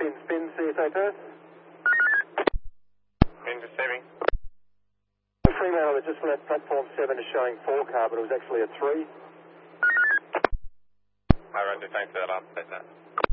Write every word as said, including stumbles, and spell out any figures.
Spin, spin, C S A Perth. In receiving. The Fremantle that just left platform seven is showing four car, but it was actually a three. Hi, Roger, thanks for that. I'll take that.